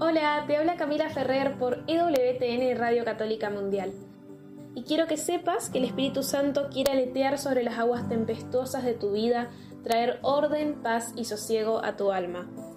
Hola, te habla Camila Ferrer por EWTN Radio Católica Mundial. Y quiero que sepas que el Espíritu Santo quiere aletear sobre las aguas tempestuosas de tu vida, traer orden, paz y sosiego a tu alma.